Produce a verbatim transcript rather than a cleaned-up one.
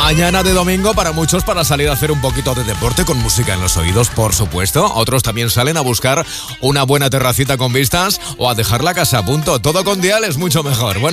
Mañana de domingo para muchos para salir a hacer un poquito de deporte con música en los oídos, por supuesto. Otros también salen a buscar una buena terracita con vistas o a dejar la casa a punto. Todo con Dial es mucho mejor. Bueno,